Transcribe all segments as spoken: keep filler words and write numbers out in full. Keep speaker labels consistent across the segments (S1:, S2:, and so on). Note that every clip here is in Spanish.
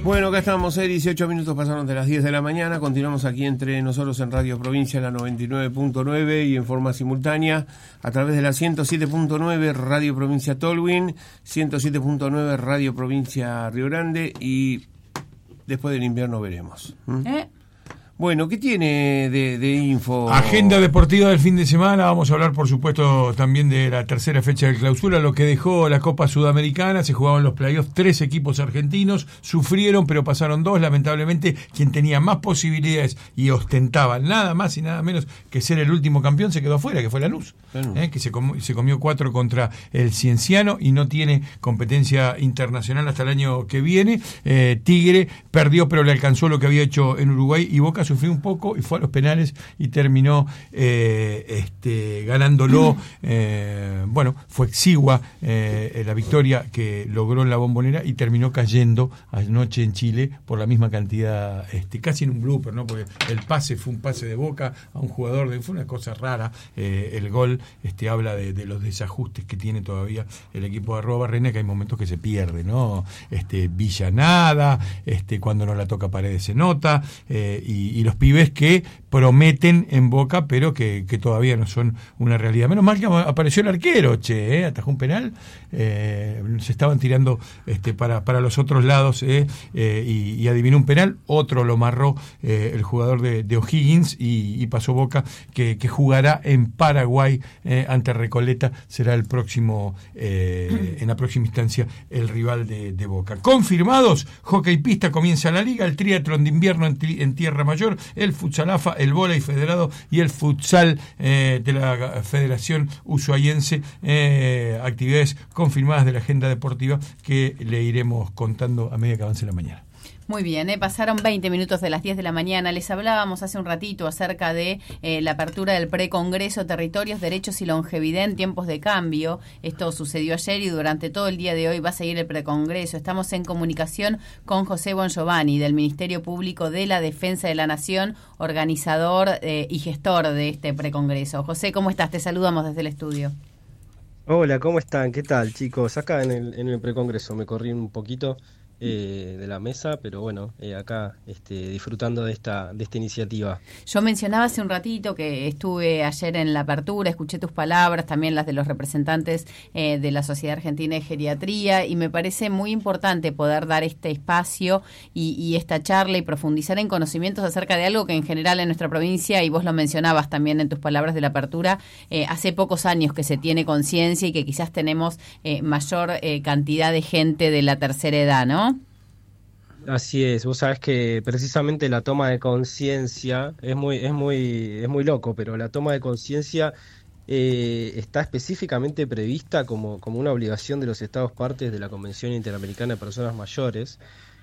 S1: Bueno, acá estamos, eh, dieciocho minutos pasaron de las diez de la mañana. Continuamos aquí entre nosotros en Radio Provincia, en la noventa y nueve punto nueve y en forma simultánea a través de la ciento siete punto nueve Radio Provincia Tolwyn, ciento siete punto nueve Radio Provincia Río Grande, y después del invierno veremos. ¿Mm? ¿Eh? Bueno, ¿qué tiene de, de info?
S2: Agenda deportiva del fin de semana. Vamos a hablar, por supuesto, también de la tercera fecha de clausura, lo que dejó la Copa Sudamericana. Se jugaban los playoffs, tres equipos argentinos sufrieron, pero pasaron dos. Lamentablemente, quien tenía más posibilidades y ostentaba nada más y nada menos que ser el último campeón se quedó afuera, que fue Lanús, eh, que se, com- se comió cuatro contra el Cienciano y no tiene competencia internacional hasta el año que viene. Eh, Tigre perdió, pero le alcanzó lo que había hecho en Uruguay, y Boca sufrió un poco y fue a los penales y terminó eh, este, ganándolo. Eh, bueno, fue exigua eh, la victoria que logró en la Bombonera y terminó cayendo anoche en Chile por la misma cantidad, este, casi en un blooper, ¿no? Porque el pase fue un pase de Boca a un jugador, de, fue una cosa rara. Eh, el gol este, habla de, de los desajustes que tiene todavía el equipo de Arroba Barrena, que hay momentos que se pierde, ¿no? Este, Villa nada, este, cuando no la toca Paredes se nota, eh, y, y los pibes que prometen en Boca, pero que, que todavía no son una realidad. Menos mal que apareció el arquero, che, ¿eh? Atajó un penal, eh, se estaban tirando este, para, para los otros lados, eh, eh, y, y adivinó un penal, otro lo marró eh, el jugador de, de O'Higgins, y, y pasó Boca, que, que jugará en Paraguay eh, ante Recoleta, será el próximo, eh, en la próxima instancia, el rival de, de Boca. Confirmados, hockey pista comienza la liga, el triatlón de invierno en, tri, en Tierra Mayor, el futsal A F A, el vóley federado y el futsal eh, de la Federación Ushuaiense, eh, actividades confirmadas de la agenda deportiva que le iremos contando a medida que avance la mañana.
S3: Muy bien, ¿eh? Pasaron veinte minutos de las diez de la mañana. Les hablábamos hace un ratito acerca de eh, la apertura del precongreso Territorios, Derechos y Longevidad en tiempos de cambio. Esto sucedió ayer y durante todo el día de hoy va a seguir el precongreso. Estamos en comunicación con José Bongiovanni del Ministerio Público de la Defensa de la Nación, organizador eh, y gestor de este precongreso. José, ¿cómo estás? Te saludamos desde el estudio.
S4: Hola, ¿cómo están? ¿Qué tal, chicos? Acá en el, en el precongreso me corrí un poquito Eh, de la mesa, pero bueno, eh, acá este, disfrutando de esta de esta iniciativa.
S3: Yo mencionaba hace un ratito que estuve ayer en la apertura, escuché tus palabras, también las de los representantes eh, de la Sociedad Argentina de Geriatría, y me parece muy importante poder dar este espacio y, y esta charla y profundizar en conocimientos acerca de algo que en general en nuestra provincia, y vos lo mencionabas también en tus palabras de la apertura, eh, hace pocos años que se tiene conciencia y que quizás tenemos eh, mayor eh, cantidad de gente de la tercera edad, ¿no?
S4: Así es, vos sabés que precisamente la toma de conciencia es muy, es muy, es muy loco, pero la toma de conciencia eh, está específicamente prevista como, como una obligación de los Estados partes de la Convención Interamericana de Personas Mayores,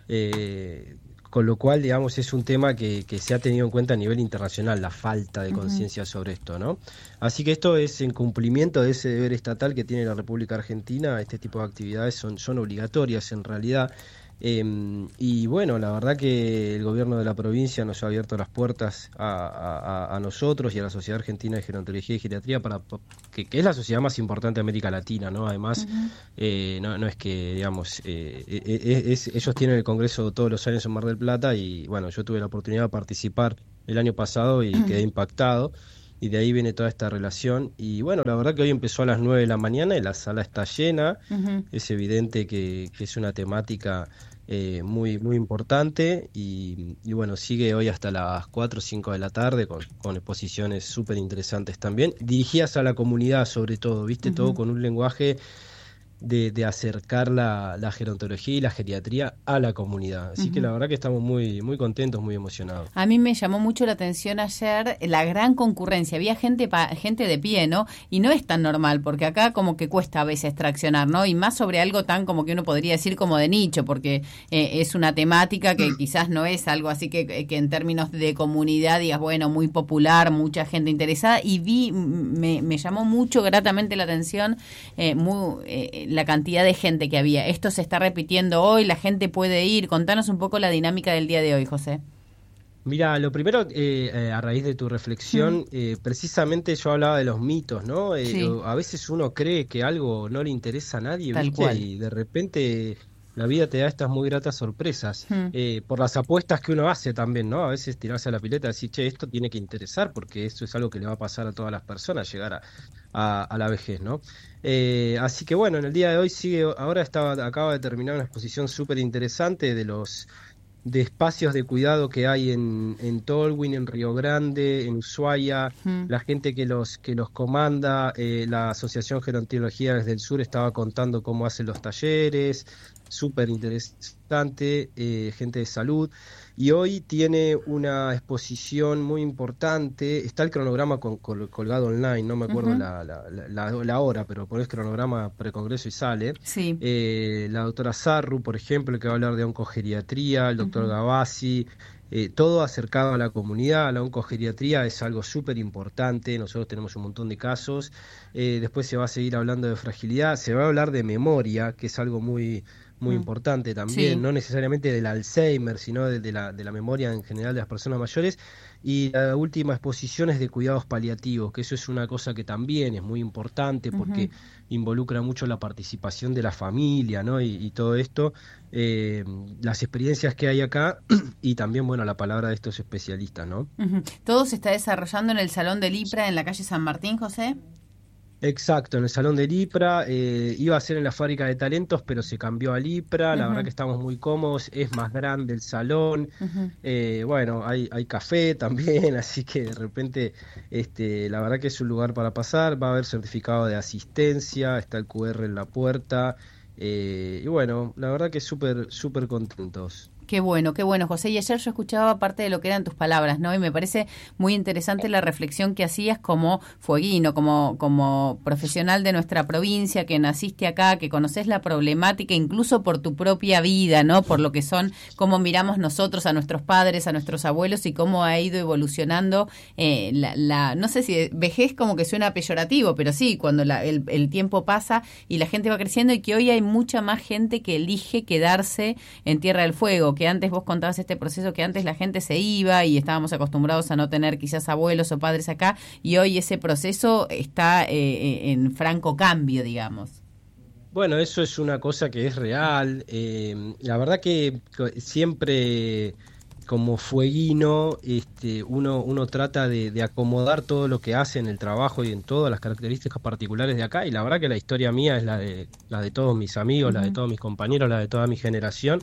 S4: eh, con lo cual, digamos, es un tema que, que se ha tenido en cuenta a nivel internacional, la falta de conciencia uh-huh. sobre esto, ¿no? Así que esto es en cumplimiento de ese deber estatal que tiene la República Argentina. Este tipo de actividades son, son obligatorias en realidad. Eh, y bueno, la verdad que el gobierno de la provincia nos ha abierto las puertas a, a, a nosotros y a la Sociedad Argentina de Gerontología y Geriatría, para que, que es la sociedad más importante de América Latina, ¿no? Además, uh-huh. eh, no, no es que, digamos, eh, es, es, ellos tienen el congreso todos los años en Mar del Plata, y bueno, yo tuve la oportunidad de participar el año pasado y uh-huh. quedé impactado. Y de ahí viene toda esta relación. Y bueno, la verdad que hoy empezó a las nueve de la mañana y la sala está llena. Uh-huh. Es evidente que, que es una temática eh, muy muy importante. Y, y bueno, sigue hoy hasta las cuatro o cinco de la tarde con, con exposiciones súper interesantes también, dirigidas a la comunidad sobre todo, ¿viste? Uh-huh. Todo con un lenguaje de, de acercar la, la gerontología y la geriatría a la comunidad. Así uh-huh. que la verdad que estamos muy muy contentos, muy emocionados.
S3: A mí me llamó mucho la atención ayer la gran concurrencia. Había gente pa, gente de pie, ¿no? Y no es tan normal, porque acá como que cuesta a veces traccionar, ¿no? Y más sobre algo tan como que uno podría decir como de nicho, porque eh, es una temática que quizás no es algo así que, que en términos de comunidad digas, bueno, muy popular, mucha gente interesada. Y vi, me, me llamó mucho gratamente la atención eh, muy... Eh, la cantidad de gente que había. Esto se está repitiendo hoy, la gente puede ir. Contanos un poco la dinámica del día de hoy, José.
S4: Mira, lo primero, eh, eh, a raíz de tu reflexión, mm. eh, precisamente yo hablaba de los mitos, ¿no? Eh, sí. A veces uno cree que algo no le interesa a nadie, ¿viste? Y de repente la vida te da estas muy gratas sorpresas, mm. eh, por las apuestas que uno hace también, ¿no? A veces tirarse a la pileta y decir, che, esto tiene que interesar, porque esto es algo que le va a pasar a todas las personas, llegar a, a, a la vejez, ¿no? Eh, así que bueno, en el día de hoy sigue, ahora estaba, acaba de terminar una exposición súper interesante de los de espacios de cuidado que hay en, en Tolwyn, en Río Grande, en Ushuaia, mm. la gente que los que los comanda, eh, la Asociación Gerontología desde el Sur estaba contando cómo hacen los talleres, súper interesante, eh, gente de salud, y hoy tiene una exposición muy importante, está el cronograma con, col, colgado online, no me acuerdo uh-huh. la, la, la, la hora, pero pones cronograma precongreso y sale.
S3: Sí.
S4: Eh, la doctora Sarru, por ejemplo, que va a hablar de oncogeriatría, el doctor uh-huh. Gavassi, eh, todo acercado a la comunidad. La oncogeriatría es algo súper importante, nosotros tenemos un montón de casos, eh, después se va a seguir hablando de fragilidad, se va a hablar de memoria, que es algo muy... muy mm. importante también, sí. no necesariamente del Alzheimer, sino de, de, la, de la memoria en general de las personas mayores. Y la última exposición es de cuidados paliativos, que eso es una cosa que también es muy importante porque uh-huh. involucra mucho la participación de la familia, ¿no? Y, y todo esto, eh, las experiencias que hay acá y también, bueno, la palabra de estos especialistas, ¿no?
S3: Uh-huh. ¿Todo se está desarrollando en el Salón del IPRA en la calle San Martín, José?
S4: Exacto, en el Salón del IPRA, eh, iba a ser en la Fábrica de Talentos, pero se cambió al IPRA, uh-huh. la verdad que estamos muy cómodos, es más grande el salón, uh-huh. eh, bueno, hay, hay café también, así que de repente, este, la verdad que es un lugar para pasar, va a haber certificado de asistencia, está el cu erre en la puerta, eh, y bueno, la verdad que súper, súper contentos.
S3: Qué bueno, qué bueno, José. Y ayer yo escuchaba parte de lo que eran tus palabras, ¿no? Y me parece muy interesante la reflexión que hacías como fueguino, como, como profesional de nuestra provincia, que naciste acá, que conoces la problemática incluso por tu propia vida, ¿no? Por lo que son, cómo miramos nosotros a nuestros padres, a nuestros abuelos y cómo ha ido evolucionando eh, la, la, no sé si vejez como que suena peyorativo, pero sí, cuando la, el, el tiempo pasa y la gente va creciendo y que hoy hay mucha más gente que elige quedarse en Tierra del Fuego, que antes vos contabas este proceso que antes la gente se iba y estábamos acostumbrados a no tener quizás abuelos o padres acá y hoy ese proceso está eh, en franco cambio, digamos.
S4: Bueno, eso es una cosa que es real. Eh, la verdad que siempre como fueguino este, uno, uno trata de, de acomodar todo lo que hace en el trabajo y en todas las características particulares de acá y la verdad que la historia mía es la de, la de todos mis amigos, uh-huh. la de todos mis compañeros, la de toda mi generación.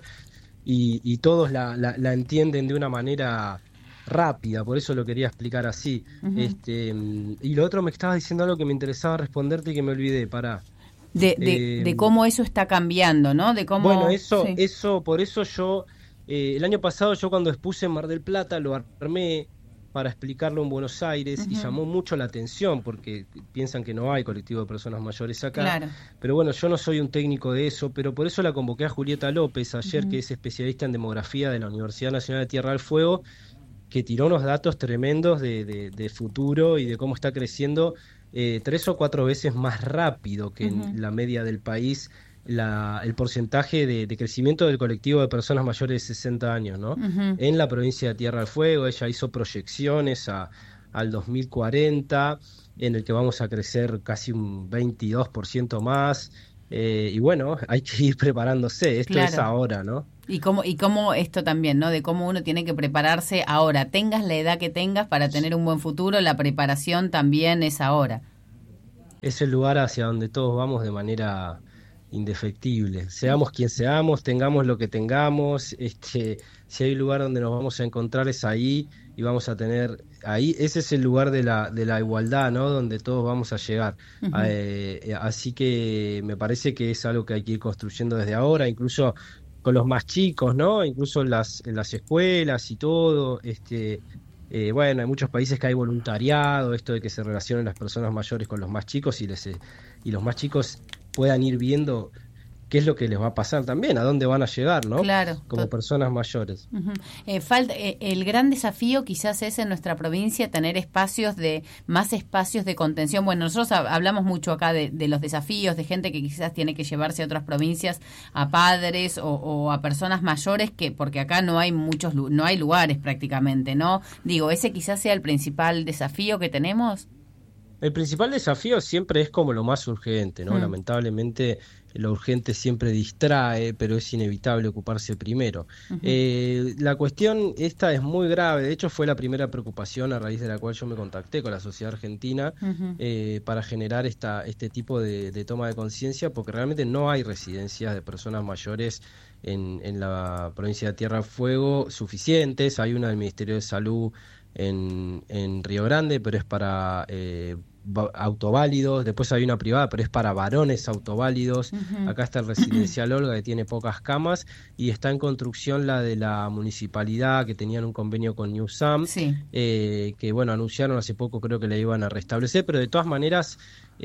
S4: Y, y todos la, la, la entienden de una manera rápida, por eso lo quería explicar así. Uh-huh. Este, y lo otro me estabas diciendo algo que me interesaba responderte y que me olvidé, pará.
S3: De, de, eh, de cómo eso está cambiando, ¿no? De cómo.
S4: Bueno, eso,
S3: sí.
S4: eso, por eso yo, eh, el año pasado yo cuando expuse en Mar del Plata lo armé para explicarlo en Buenos Aires uh-huh. y llamó mucho la atención porque piensan que no hay colectivo de personas mayores acá.
S3: Claro.
S4: Pero bueno, yo no soy un técnico de eso, pero por eso la convoqué a Julieta López ayer, uh-huh. que es especialista en demografía de la Universidad Nacional de Tierra del Fuego, que tiró unos datos tremendos de, de, de futuro y de cómo está creciendo eh, tres o cuatro veces más rápido que uh-huh. en la media del país La, el porcentaje de, de crecimiento del colectivo de personas mayores de sesenta años, ¿no? Uh-huh. En la provincia de Tierra del Fuego, ella hizo proyecciones a, al dos mil cuarenta, en el que vamos a crecer casi un veintidós por ciento más, eh, y bueno, hay que ir preparándose, esto claro. es ahora, ¿no?
S3: Y cómo, y cómo esto también, ¿no? De cómo uno tiene que prepararse ahora, tengas la edad que tengas para tener un buen futuro, la preparación también es ahora.
S4: Es el lugar hacia donde todos vamos de manera indefectible, seamos quien seamos, tengamos lo que tengamos, este, si hay un lugar donde nos vamos a encontrar es ahí y vamos a tener ahí, ese es el lugar de la de la igualdad, ¿no? Donde todos vamos a llegar. Uh-huh. eh, así que me parece que es algo que hay que ir construyendo desde ahora, incluso con los más chicos, ¿no? Incluso en las en las escuelas y todo, este Eh, bueno, hay muchos países que hay voluntariado, esto de que se relacionen las personas mayores con los más chicos y, les, eh, y los más chicos puedan ir viendo qué es lo que les va a pasar también, a dónde van a llegar, ¿no?
S3: Claro.
S4: Como tot- personas mayores.
S3: Uh-huh. Eh, falta, eh, el gran desafío quizás es en nuestra provincia tener espacios de, más espacios de contención. Bueno, nosotros ha, hablamos mucho acá de, de los desafíos, de gente que quizás tiene que llevarse a otras provincias a padres o, o a personas mayores, que porque acá no hay muchos, no hay lugares prácticamente, ¿no? Digo, ese quizás sea el principal desafío que tenemos.
S4: El principal desafío siempre es como lo más urgente, ¿no? Mm. Lamentablemente lo urgente siempre distrae, pero es inevitable ocuparse primero. Uh-huh. Eh, la cuestión esta es muy grave, de hecho fue la primera preocupación a raíz de la cual yo me contacté con la sociedad argentina uh-huh. eh, para generar esta, este tipo de, de toma de conciencia, porque realmente no hay residencias de personas mayores en, en la provincia de Tierra del Fuego suficientes. Hay una del Ministerio de Salud en, en Río Grande, pero es para... Eh, autoválidos, después hay una privada, pero es para varones autoválidos. Uh-huh. Acá está el residencial Olga, que tiene pocas camas, y está en construcción la de la municipalidad, que tenían un convenio con Newsam, sí. eh, que bueno, anunciaron hace poco, creo que la iban a restablecer, pero de todas maneras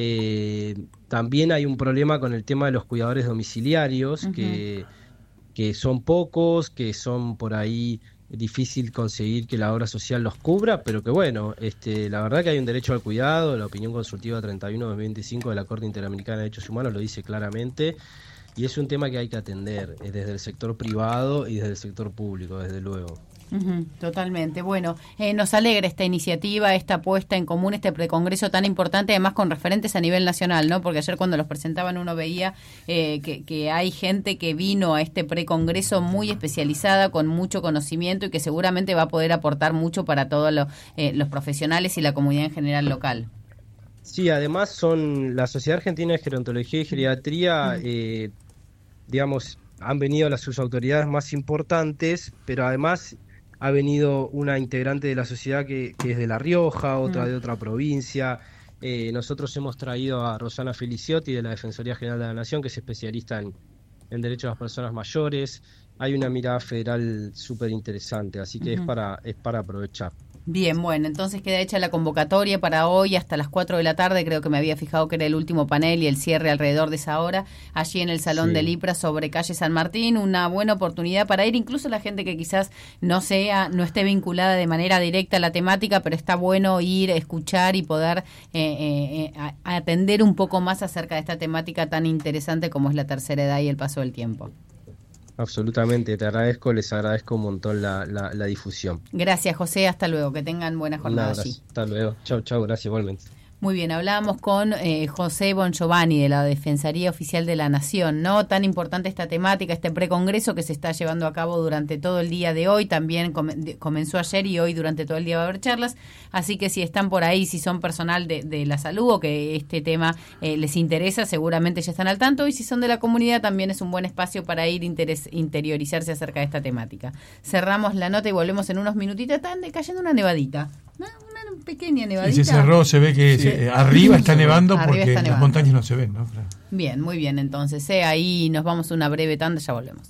S4: eh, también hay un problema con el tema de los cuidadores domiciliarios, uh-huh. que, que son pocos, que son por ahí difícil conseguir que la obra social los cubra, pero que bueno, este, la verdad que hay un derecho al cuidado. La opinión consultiva treinta y uno de veinticinco de la Corte Interamericana de Derechos Humanos lo dice claramente, y es un tema que hay que atender eh, desde el sector privado y desde el sector público, desde luego.
S3: Uh-huh, totalmente. Bueno, eh, nos alegra esta iniciativa, esta puesta en común, este precongreso tan importante, además con referentes a nivel nacional, ¿no? Porque ayer cuando los presentaban uno veía eh, que, que hay gente que vino a este precongreso muy especializada, con mucho conocimiento y que seguramente va a poder aportar mucho para todos lo, eh, los profesionales y la comunidad en general local.
S4: Sí, además son la Sociedad Argentina de Gerontología y Geriatría, uh-huh. eh, digamos, han venido las sus autoridades más importantes, pero además ha venido una integrante de la sociedad que, que es de La Rioja, otra mm. de otra provincia. Eh, nosotros hemos traído a Rosana Feliciotti de la Defensoría General de la Nación, que es especialista en, en derechos de las personas mayores. Hay una mirada federal súper interesante, así que uh-huh. es para es para aprovechar.
S3: Bien, bueno, entonces queda hecha la convocatoria para hoy hasta las cuatro de la tarde, creo que me había fijado que era el último panel y el cierre alrededor de esa hora, allí en el Salón sí. del IPRA sobre calle San Martín, una buena oportunidad para ir, incluso la gente que quizás no sea, no esté vinculada de manera directa a la temática, pero está bueno ir, escuchar y poder eh, eh, a, a atender un poco más acerca de esta temática tan interesante como es la tercera edad y el paso del tiempo.
S4: Absolutamente, te agradezco, les agradezco un montón la, la, la difusión.
S3: Gracias, José, hasta luego, que tengan buena jornada allí.
S4: Hasta luego, chau, chau, gracias igualmente.
S3: Muy bien, hablábamos con eh, José Bongiovanni de la Defensoría Oficial de la Nación, ¿no? Tan importante esta temática, este precongreso que se está llevando a cabo durante todo el día de hoy, también com- de, comenzó ayer y hoy durante todo el día va a haber charlas, así que si están por ahí, si son personal de, de la salud o que este tema eh, les interesa, seguramente ya están al tanto, y si son de la comunidad también es un buen espacio para ir interes- interiorizarse acerca de esta temática. Cerramos la nota y volvemos en unos minutitos, están cayendo una nevadita, ¿no? Una pequeña nevadita.
S2: Y se cerró, se ve que sí. se, arriba está nevando
S3: arriba
S2: porque
S3: está
S2: las
S3: nevando.
S2: Montañas no se ven, ¿no?
S3: Bien, muy bien, entonces eh, ahí nos vamos a una breve tanda, ya volvemos.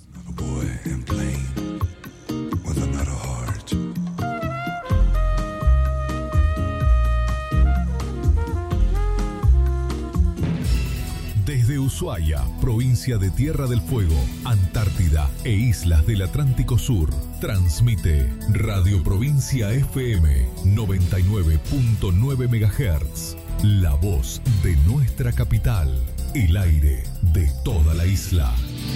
S5: Desde Ushuaia, provincia de Tierra del Fuego, Antártida e islas del Atlántico Sur, transmite Radio Provincia F M noventa y nueve punto nueve megahertz, la voz de nuestra capital, el aire de toda la isla.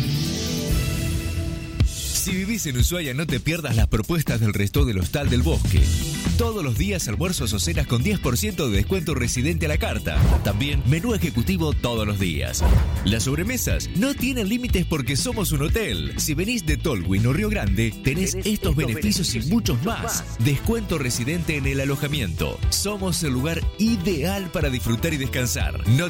S6: Si vivís en Ushuaia, no te pierdas las propuestas del resto del Hostal del Bosque. Todos los días almuerzos o cenas con diez por ciento de descuento residente a la carta. También menú ejecutivo todos los días. Las sobremesas no tienen límites porque somos un hotel. Si venís de Tolwyn o Río Grande, tenés, tenés estos, estos beneficios, beneficios y muchos más. más. Descuento residente en el alojamiento. Somos el lugar ideal para disfrutar y descansar. No